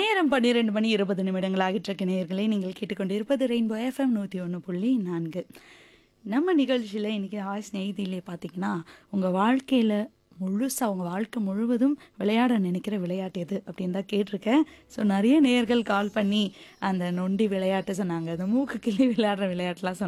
நேரம் 12 மணி 20 நிமிடங்கள் ஆகிட்டிருக்க நேயர்களே, நீங்கள் கேட்டுக்கொண்டிருப்பது ரெயின்போ எஃப்எம் 101.4. நம்ம நிகழ்ச்சியில இன்னைக்கு ஹாய் ஸ்நேகிதியிலே பார்த்தீங்கன்னா, உங்க வாழ்க்கையில முழுசா உங்க வாழ்க்கை முழுவதும் விளையாட நினைக்கிற விளையாட்டு எது? அப்படின்னு தான் கேட்டிருக்கேன். ஸோ நெறைய நேயர்கள் கால் பண்ணி அந்த நொண்டி விளையாட்டு சொன்னாங்க. அந்த மூக்கு கிள்ளி விளையாடுற விளையாட்டுலாம் சொன்னாங்க.